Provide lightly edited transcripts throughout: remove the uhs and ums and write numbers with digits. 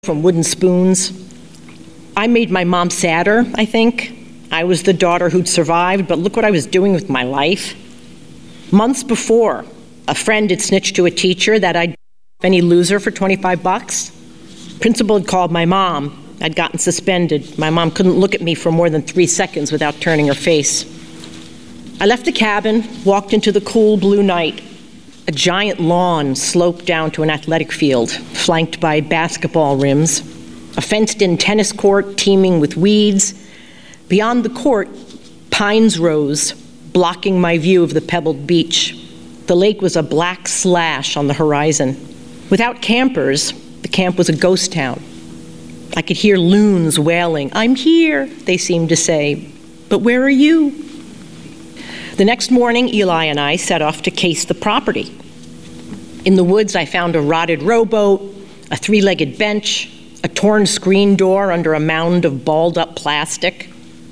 from wooden spoons. I made my mom sadder, I think. I was the daughter who'd survived, but look what I was doing with my life. Months before, a friend had snitched to a teacher that I'd any loser for 25 bucks. Principal had called my mom. I'd gotten suspended. My mom couldn't look at me for more than 3 seconds without turning her face. I left the cabin, walked into the cool blue night. A giant lawn sloped down to an athletic field, flanked by basketball rims, a fenced-in tennis court teeming with weeds. Beyond the court, pines rose, blocking my view of the pebbled beach. The lake was a black slash on the horizon. Without campers, the camp was a ghost town. I could hear loons wailing. "I'm here," they seemed to say. "But where are you?" The next morning, Eli and I set off to case the property. In the woods, I found a rotted rowboat, a 3-legged bench, a torn screen door under a mound of balled-up plastic.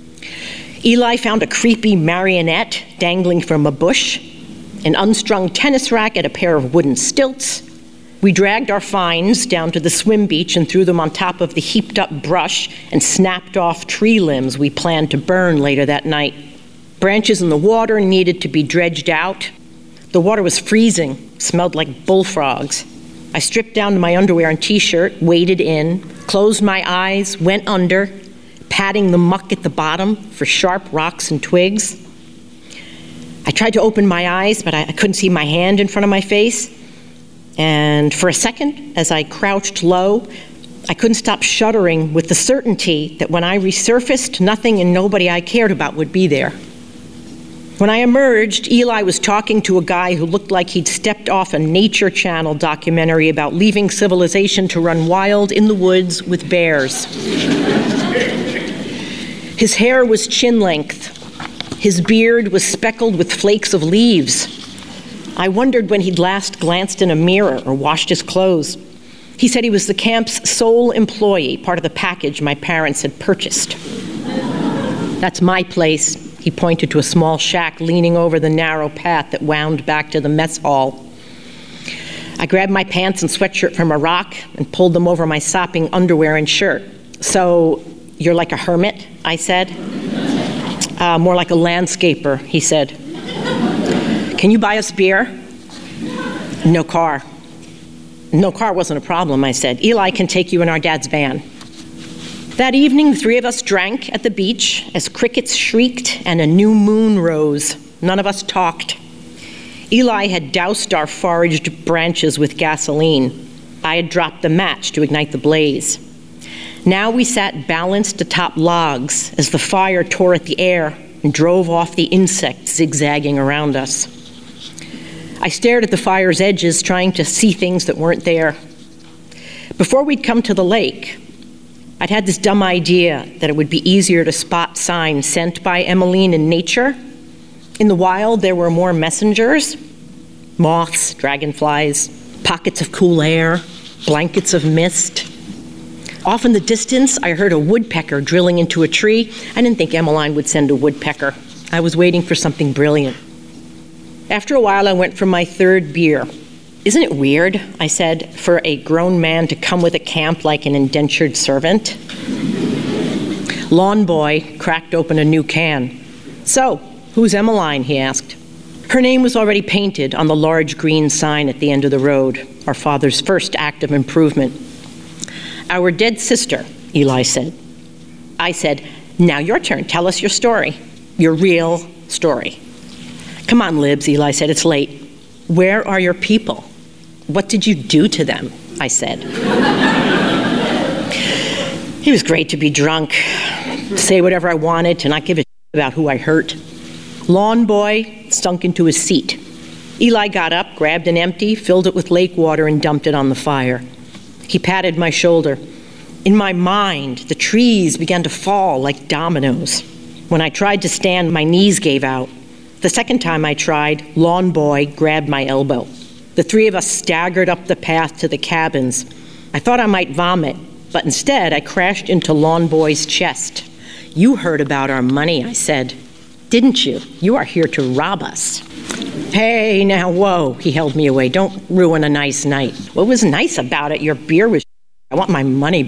Eli found a creepy marionette dangling from a bush, an unstrung tennis racket, a pair of wooden stilts. We dragged our finds down to the swim beach and threw them on top of the heaped-up brush and snapped off tree limbs we planned to burn later that night. Branches in the water needed to be dredged out. The water was freezing, smelled like bullfrogs. I stripped down to my underwear and t-shirt, waded in, closed my eyes, went under, patting the muck at the bottom for sharp rocks and twigs. I tried to open my eyes, but I couldn't see my hand in front of my face. And for a second, as I crouched low, I couldn't stop shuddering with the certainty that when I resurfaced, nothing and nobody I cared about would be there. When I emerged, Eli was talking to a guy who looked like he'd stepped off a Nature Channel documentary about leaving civilization to run wild in the woods with bears. His hair was chin length. His beard was speckled with flakes of leaves. I wondered when he'd last glanced in a mirror or washed his clothes. He said he was the camp's sole employee, part of the package my parents had purchased. "That's my place." He pointed to a small shack leaning over the narrow path that wound back to the mess hall. I grabbed my pants and sweatshirt from a rock and pulled them over my sopping underwear and shirt. "So, you're like a hermit?" I said. "More like a landscaper," he said. "Can you buy us beer?" "No car." "No car wasn't a problem," I said. "Eli can take you in our dad's van." That evening, the three of us drank at the beach as crickets shrieked and a new moon rose. None of us talked. Eli had doused our foraged branches with gasoline. I had dropped the match to ignite the blaze. Now we sat balanced atop logs as the fire tore at the air and drove off the insects zigzagging around us. I stared at the fire's edges, trying to see things that weren't there. Before we'd come to the lake, I'd had this dumb idea that it would be easier to spot signs sent by Emmeline in nature. In the wild, there were more messengers: moths, dragonflies, pockets of cool air, blankets of mist. Off in the distance, I heard a woodpecker drilling into a tree. I didn't think Emmeline would send a woodpecker. I was waiting for something brilliant. After a while, I went for my third beer. "Isn't it weird," I said, "for a grown man to come with a camp like an indentured servant?" Lawn Boy cracked open a new can. "So, who's Emmeline?" he asked. Her name was already painted on the large green sign at the end of the road, our father's first act of improvement. "Our dead sister," Eli said. I said, "Now your turn. Tell us your story. Your real story." "Come on, Libs," Eli said. "It's late." "Where are your people? What did you do to them?" I said. It was great to be drunk, say whatever I wanted, to not give a shit about who I hurt. Lawn Boy sunk into his seat. Eli got up, grabbed an empty, filled it with lake water, and dumped it on the fire. He patted my shoulder. In my mind, the trees began to fall like dominoes. When I tried to stand, my knees gave out. The second time I tried, Lawn Boy grabbed my elbow. The three of us staggered up the path to the cabins. I thought I might vomit, but instead I crashed into Lawn Boy's chest. "You heard about our money," I said. "Didn't you? You are here to rob us." "Hey, now, whoa," he held me away. "Don't ruin a nice night." "What was nice about it? Your beer was I want my money